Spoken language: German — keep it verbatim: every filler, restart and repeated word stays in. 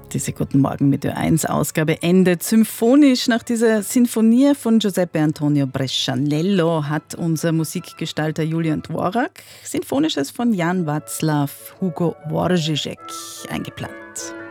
Diese Guten Morgen mit Ö eins Ausgabe endet symphonisch. Nach dieser Sinfonie von Giuseppe Antonio Brescianello hat unser Musikgestalter Julian Dvorak Sinfonisches von Jan Václav Hugo Dvořák eingeplant.